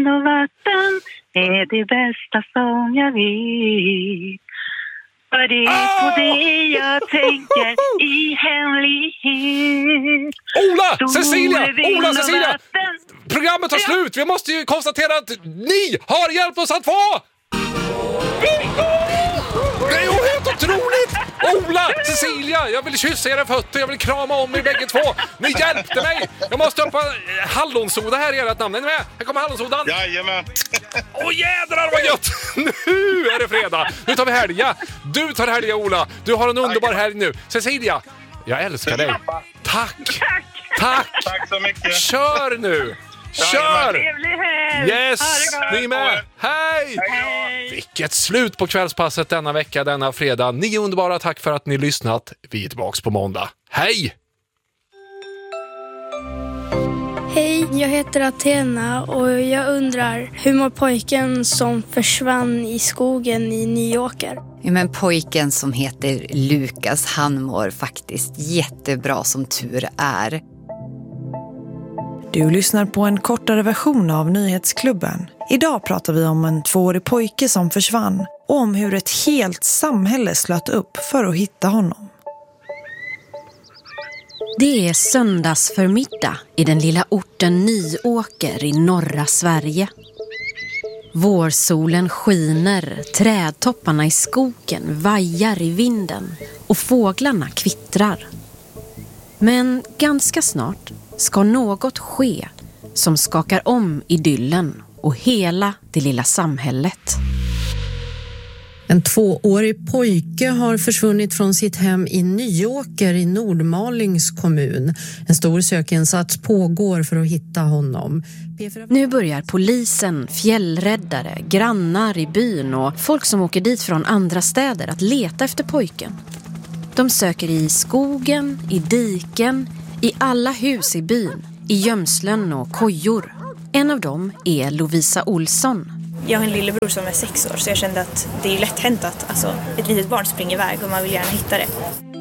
vin och vatten är det bästa som jag vet. För det är på det jag tänker i hemlighet. Cecilia! Programmet tar slut. Vi måste ju konstatera att ni har hjälpt oss att få... Det är ju helt otroligt! Ola, Cecilia, jag vill kyssa era fötter, jag vill krama om er bägge två. Ni hjälpte mig. Jag måste upp hallonsoda här i ert namn. Är ni med? Här kommer hallonsodan. Jajamän. Åh jädrar vad gött! Nu är det fredag. Nu tar vi helga. Du tar helga, Ola. Du har en underbar helg nu. Cecilia, jag älskar dig. Tack. Tack så mycket. Kör nu. Kör! Trevlig helg! Yes, ni med! Hej! Vilket slut på kvällspasset denna vecka, denna fredag. Ni är underbara, tack för att ni lyssnat. Vi är tillbaka på måndag. Hej! Hej, jag heter Athena och jag undrar, hur mår pojken som försvann i skogen i Nyåker? Ja, men pojken som heter Lukas, han mår faktiskt jättebra som tur är. Du lyssnar på en kortare version av Nyhetsklubben. Idag pratar vi om en 2-årig pojke som försvann och om hur ett helt samhälle slöt upp för att hitta honom. Det är söndagsförmiddag i den lilla orten Nyåker i norra Sverige. Vårsolen skiner, trädtopparna i skogen vajar i vinden och fåglarna kvittrar. Men ganska snart ska något ske som skakar om idyllen och hela det lilla samhället. En 2-årig pojke har försvunnit från sitt hem i Nyåker i Nordmalings kommun. En stor sökinsats pågår för att hitta honom. Nu börjar polisen, fjällräddare, grannar i byn och folk som åker dit från andra städer att leta efter pojken. De söker i skogen, i diken, i alla hus i byn, i gömslen och kojor. En av dem är Lovisa Olsson. Jag har en lillebror som är 6 år så jag kände att det är lätt hänt att ett litet barn springer iväg och man vill gärna hitta det.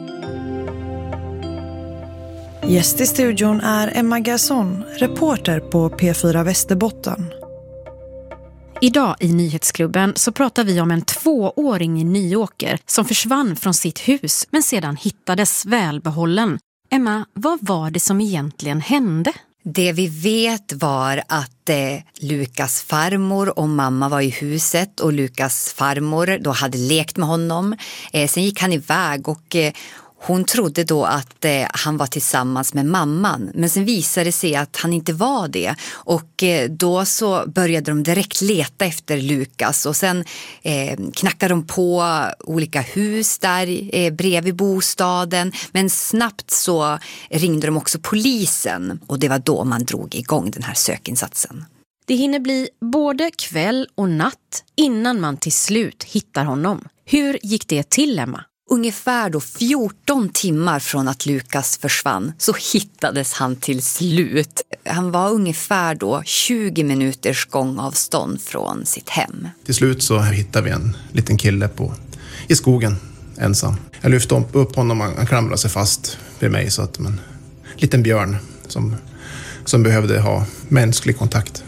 Gäst i studion är Emma Garson, reporter på P4 Västerbotten. Idag i Nyhetsklubben så pratar vi om en 2-åring i Nyåker som försvann från sitt hus men sedan hittades välbehållen. Emma, vad var det som egentligen hände? Det vi vet var att Lukas farmor och mamma var i huset och Lukas farmor då hade lekt med honom. Sen gick han iväg och hon trodde då att han var tillsammans med mamman. Men sen visade det sig att han inte var det. Och då så började de direkt leta efter Lukas. Och sen knackade de på olika hus där bredvid bostaden. Men snabbt så ringde de också polisen. Och det var då man drog igång den här sökinsatsen. Det hinner bli både kväll och natt innan man till slut hittar honom. Hur gick det till, Emma? Ungefär då 14 timmar från att Lukas försvann så hittades han till slut. Han var ungefär då 20 minuters gångavstånd från sitt hem. Till slut så hittade vi en liten kille i skogen ensam. Jag lyfte upp honom och han klamrade sig fast vid mig så att en liten björn som behövde ha mänsklig kontakt.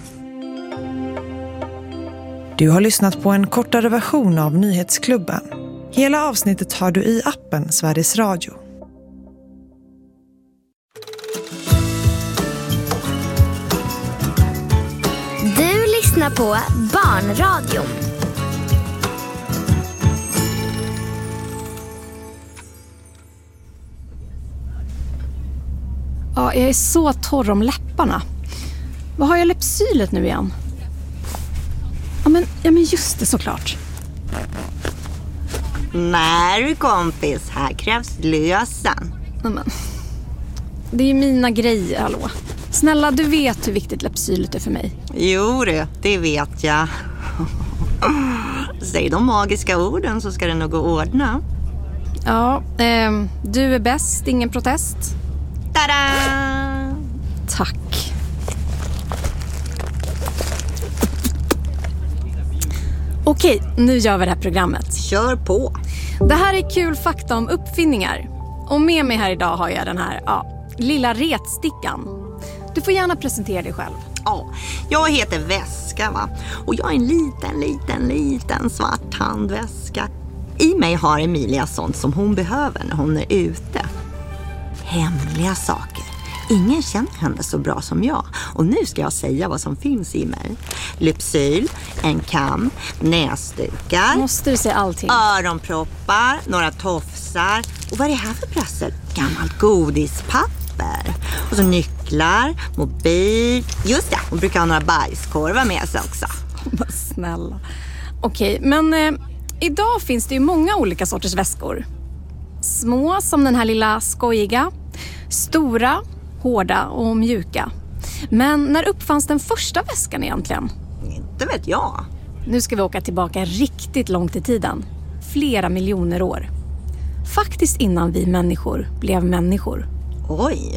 Du har lyssnat på en kortare version av Nyhetsklubben. Hela avsnittet har du i appen Sveriges Radio. Du lyssnar på Barnradion. Ja, jag är så torr om läpparna. Vad har jag läppsylet nu igen? Ja men just det, såklart. Nej kompis, här krävs lösen. Men, det är mina grejer, hallå. Snälla, du vet hur viktigt läppsylet är för mig. Jo det vet jag. Säg de magiska orden så ska det nog gå ordna. Ja, du är bäst, ingen protest. Tada! Tack. Okej, nu gör vi det här programmet. Kör på. Det här är kul fakta om uppfinningar. Och med mig här idag har jag den här lilla retstickan. Du får gärna presentera dig själv. Ja, jag heter Väska va. Och jag är en liten svart handväska. I mig har Emilia sånt som hon behöver när hon är ute. Hemliga saker. Ingen känner henne så bra som jag. Och nu ska jag säga vad som finns i mig. Lypsyl, en kam, näsdukar. Måste du säga allting? Öronproppar, några tofsar. Och vad är det här för prassel? Gammalt godispapper. Och så nycklar, mobil. Just det, hon brukar ha några bajskorvar med sig också. Vad snälla. Okej, men idag finns det ju många olika sorters väskor. Små som den här lilla skojiga. Stora, hårda och mjuka. Men när uppfanns den första väskan egentligen? Inte vet jag. Nu ska vi åka tillbaka riktigt långt i tiden. Flera miljoner år. Faktiskt innan vi människor blev människor. Oj.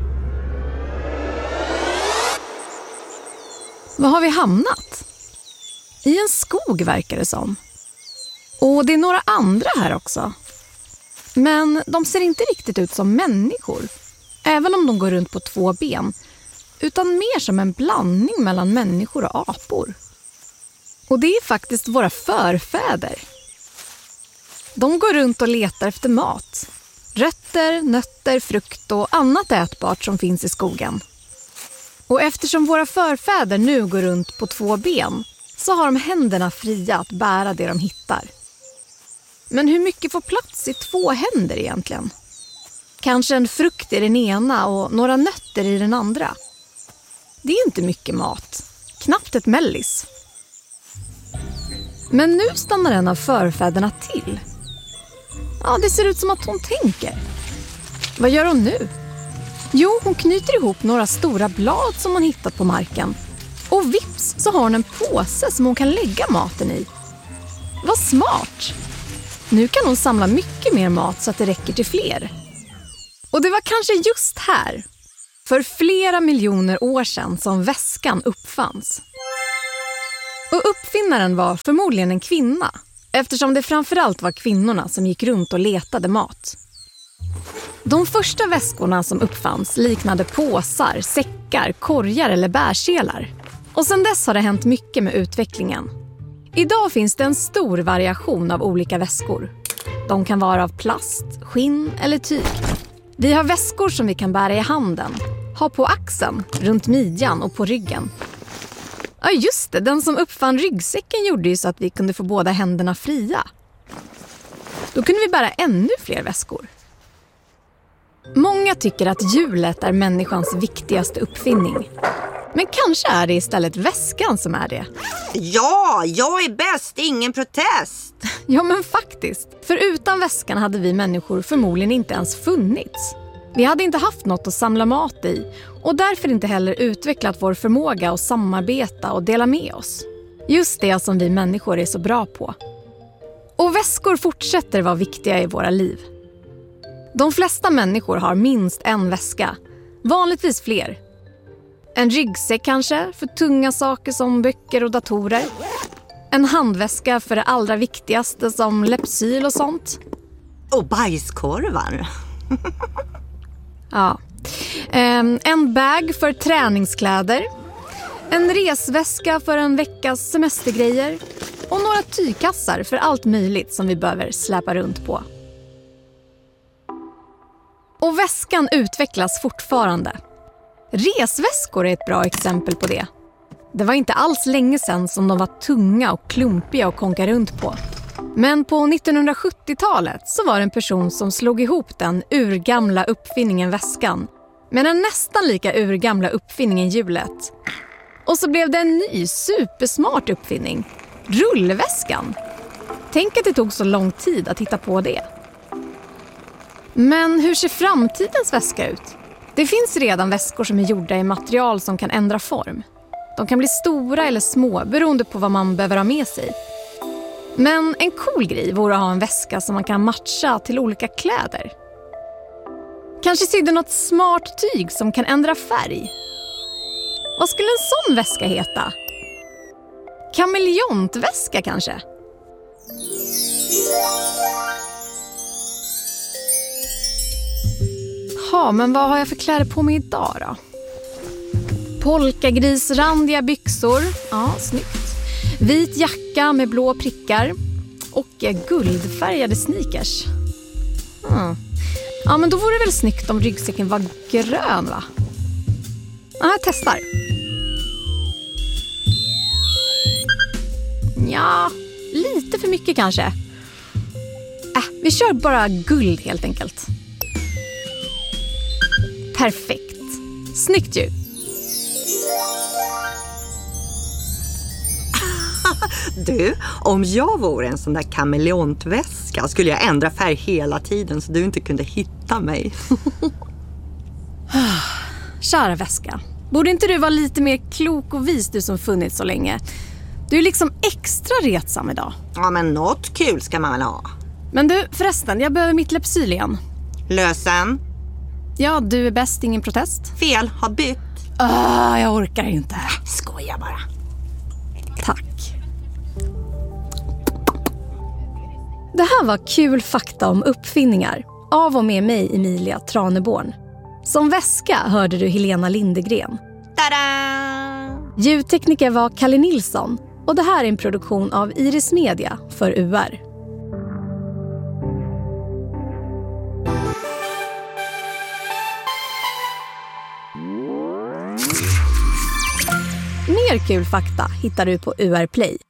Var har vi hamnat? I en skog verkar det som. Och det är några andra här också. Men de ser inte riktigt ut som människor. Även om de går runt på 2 ben. Utan mer som en blandning mellan människor och apor. Och det är faktiskt våra förfäder. De går runt och letar efter mat. Rötter, nötter, frukt och annat ätbart som finns i skogen. Och eftersom våra förfäder nu går runt på 2 ben så har de händerna fria att bära det de hittar. Men hur mycket får plats i 2 händer egentligen? Kanske en frukt i den ena och några nötter i den andra. Det är inte mycket mat. Knappt ett mellis. Men nu stannar en av förfäderna till. Ja, det ser ut som att hon tänker. Vad gör hon nu? Jo, hon knyter ihop några stora blad som hon hittat på marken. Och vips så har hon en påse som hon kan lägga maten i. Vad smart! Nu kan hon samla mycket mer mat så att det räcker till fler. Och det var kanske just här, för flera miljoner år sedan, som väskan uppfanns. Och uppfinnaren var förmodligen en kvinna, eftersom det framförallt var kvinnorna som gick runt och letade mat. De första väskorna som uppfanns liknade påsar, säckar, korgar eller bärselar. Och sedan dess har det hänt mycket med utvecklingen. Idag finns det en stor variation av olika väskor. De kan vara av plast, skinn eller tyg. Vi har väskor som vi kan bära i handen, ha på axeln, runt midjan och på ryggen. Ja just det, den som uppfann ryggsäcken gjorde ju så att vi kunde få båda händerna fria. Då kunde vi bära ännu fler väskor. Många tycker att hjulet är människans viktigaste uppfinning. Men kanske är det istället väskan som är det. Ja, jag är bäst, ingen protest. Ja men faktiskt, för utan väskan hade vi människor förmodligen inte ens funnits. Vi hade inte haft något att samla mat i och därför inte heller utvecklat vår förmåga att samarbeta och dela med oss. Just det som vi människor är så bra på. Och väskor fortsätter vara viktiga i våra liv. De flesta människor har minst en väska, vanligtvis fler. En ryggsäck kanske, för tunga saker som böcker och datorer. En handväska för det allra viktigaste som Lypsyl och sånt. Och bajskorvar. Ja. En bag för träningskläder. En resväska för en veckas semestergrejer. Och några tygkassar för allt möjligt som vi behöver släpa runt på. Och väskan utvecklas fortfarande. Resväskor är ett bra exempel på det. Det var inte alls länge sedan som de var tunga och klumpiga att konka runt på. Men på 1970-talet så var det en person som slog ihop den urgamla uppfinningen väskan med den nästan lika urgamla uppfinningen hjulet. Och så blev det en ny supersmart uppfinning, rullväskan. Tänk att det tog så lång tid att hitta på det. Men hur ser framtidens väska ut? Det finns redan väskor som är gjorda i material som kan ändra form. De kan bli stora eller små beroende på vad man behöver ha med sig. Men en cool grej vore att ha en väska som man kan matcha till olika kläder. Kanske sydde något smart tyg som kan ändra färg. Vad skulle en sån väska heta? Kameleontväska kanske? Ja, men vad har jag för kläder på mig idag då? Polkagrisrandiga byxor. Ja, snyggt. Vit jacka med blå prickar. Och guldfärgade sneakers. Ja, men då vore det väl snyggt om ryggsäcken var grön, va? Ja, jag testar. Ja, lite för mycket kanske. Vi kör bara guld helt enkelt. Perfekt. Snyggt ju. Du, om jag vore en sån där kameleontväska skulle jag ändra färg hela tiden så du inte kunde hitta mig. Kära väska. Borde inte du vara lite mer klok och vis, du som funnits så länge? Du är liksom extra retsam idag. Ja, men något kul ska man väl ha. Men du, förresten, jag behöver mitt Lypsyl igen. Lösen? Ja, du är bäst, ingen protest. Fel, har bytt. Jag orkar inte. Skoja bara. Tack. Det här var kul fakta om uppfinningar. Av och med mig, Emilia Traneborn. Som väska hörde du Helena Lindegren. Tada! Ljudtekniker var Kalle Nilsson. Och det här är en produktion av Iris Media för UR. Mer kul fakta hittar du på UR Play.